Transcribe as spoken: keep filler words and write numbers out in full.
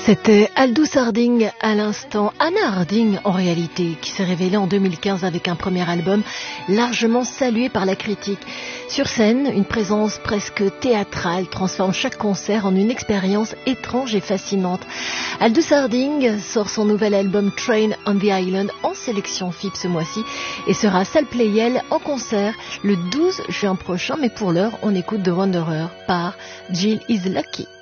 C'était Aldous Harding à l'instant, Anna Harding en réalité, qui s'est révélée en deux mille quinze avec un premier album largement salué par la critique. Sur scène, une présence presque théâtrale transforme chaque concert en une expérience étrange et fascinante. Aldous Harding sort son nouvel album Train on the Island en sélection F I B ce mois-ci et sera à Salle Playel en concert le douze juin prochain. Mais pour l'heure, on écoute The Wanderer par Jill Is Lucky.